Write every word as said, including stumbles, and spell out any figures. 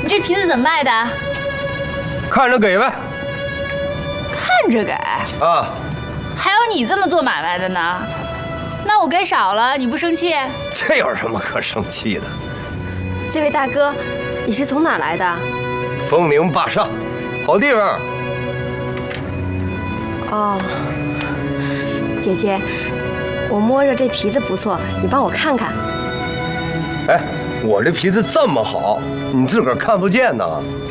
你这皮子怎么卖的？ 看着给呗。 看着给。 啊。 还有你这么做买卖的呢？那我给少了，你不生气？ 这有什么可生气的？ 这位大哥，你是从哪儿来的？ 丰宁坝上，好地方。 哦，姐姐，我摸着这皮子不错，你帮我看看。 哎，我这皮子这么好，你自个儿看不见呢？